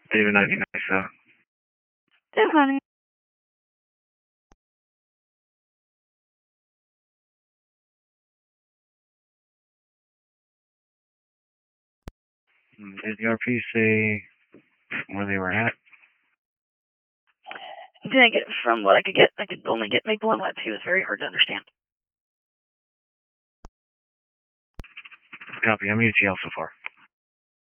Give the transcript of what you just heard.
David 1997. Definitely. Did the RP say where they were at? Didn't get from what I could get. I could only make one web. He was very hard to understand. Copy. How many TL so far?